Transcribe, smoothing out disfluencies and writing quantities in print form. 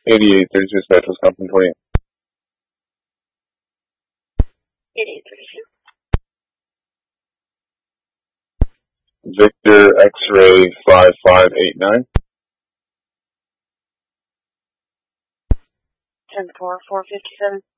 8832 Special Wisconsin 20. 8832. Victor X-Ray 5589. 10-4, 457.